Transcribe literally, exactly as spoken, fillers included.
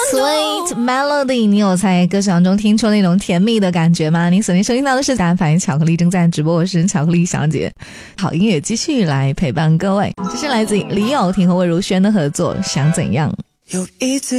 Sweet Melody， 你有在歌声当中听出那种甜蜜的感觉吗？您所听收听到的是答案反应巧克力正在直播，我是巧克力小姐。好音乐继续来陪伴各位，这是来自李友廷和魏如萱的合作《想怎样》。 有一次